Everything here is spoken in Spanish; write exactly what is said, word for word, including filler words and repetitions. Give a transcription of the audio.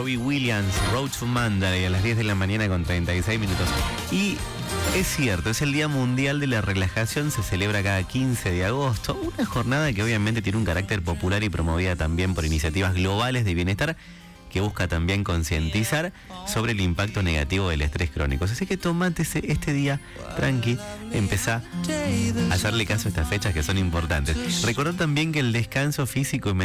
Robbie Williams, Road to Mandalay, a las diez de la mañana con treinta y seis minutos. Y es cierto, es el Día Mundial de la Relajación, se celebra cada quince de agosto, una jornada que obviamente tiene un carácter popular y promovida también por iniciativas globales de bienestar, que busca también concientizar sobre el impacto negativo del estrés crónico. Así que tomate este día tranqui, empezá a hacerle caso a estas fechas que son importantes. Recordad también que el descanso físico y mental